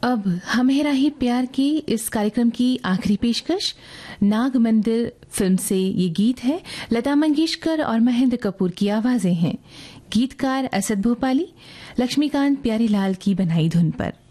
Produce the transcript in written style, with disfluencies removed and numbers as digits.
अब हमेरा ही प्यार की इस कार्यक्रम की आखिरी पेशकश नाग मंदिर फिल्म से ये गीत है। लता मंगेशकर और महेंद्र कपूर की आवाजें हैं। गीतकार असद भोपाली, लक्ष्मीकांत प्यारीलाल की बनाई धुन पर।